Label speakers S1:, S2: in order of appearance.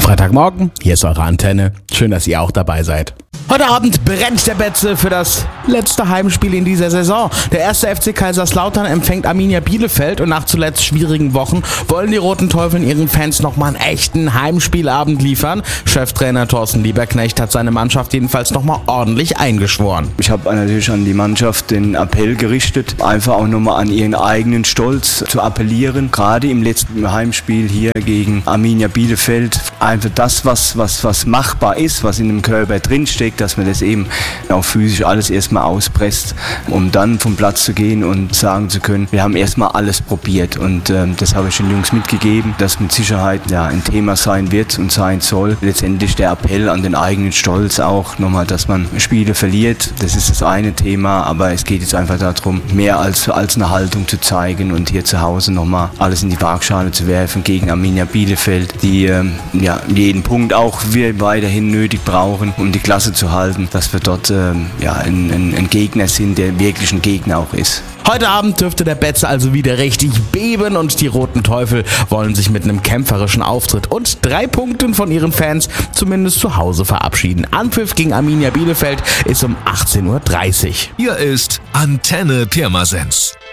S1: Freitagmorgen, hier ist eure Antenne. Schön, dass ihr auch dabei seid. Heute Abend brennt der Betze für das letzte Heimspiel in dieser Saison. Der erste FC Kaiserslautern empfängt Arminia Bielefeld und nach zuletzt schwierigen Wochen wollen die Roten Teufel ihren Fans nochmal einen echten Heimspielabend liefern. Cheftrainer Thorsten Lieberknecht hat seine Mannschaft jedenfalls nochmal ordentlich eingeschworen.
S2: Ich habe natürlich an die Mannschaft den Appell gerichtet, einfach auch nochmal an ihren eigenen Stolz zu appellieren. Gerade im letzten Heimspiel hier gegen Arminia Bielefeld, einfach das, was machbar ist, was in dem Körper drinsteckt, dass man das eben auch physisch alles erstmal auspresst, um dann vom Platz zu gehen und sagen zu können, wir haben erstmal alles probiert. Und das habe ich den Jungs mitgegeben, dass mit Sicherheit ein Thema sein wird und sein soll. Letztendlich der Appell an den eigenen Stolz auch nochmal, dass man Spiele verliert. Das ist das eine Thema, aber es geht jetzt einfach darum, mehr als eine Haltung zu zeigen und hier zu Hause nochmal alles in die Waagschale zu werfen gegen Arminia Bielefeld, die jeden Punkt auch wir weiterhin nötig brauchen, um die Klasse zu halten, dass wir dort ein Gegner sind, der wirklich ein Gegner auch ist.
S1: Heute Abend dürfte der Betze also wieder richtig beben und die Roten Teufel wollen sich mit einem kämpferischen Auftritt und 3 Punkten von ihren Fans zumindest zu Hause verabschieden. Anpfiff gegen Arminia Bielefeld ist um 18:30 Uhr.
S3: Hier ist Antenne Pirmasens.